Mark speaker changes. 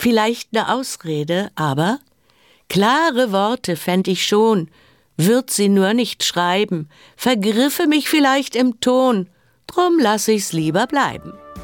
Speaker 1: vielleicht 'ne Ausrede, aber klare Worte fänd ich schon, würd sie nur nicht schreiben, vergriffe mich vielleicht im Ton, drum lass ich's lieber bleiben.